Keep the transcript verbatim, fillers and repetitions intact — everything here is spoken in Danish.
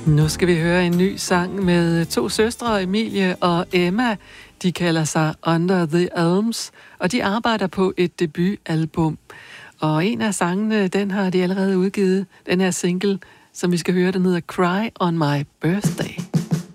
Nu skal vi høre en ny sang med to søstre, Emilie og Emma. De kalder sig Under the Elms, og de arbejder på et debutalbum. Og en af sangene, den har de allerede udgivet, den her single, som vi skal høre, den hedder Cry on My Birthday.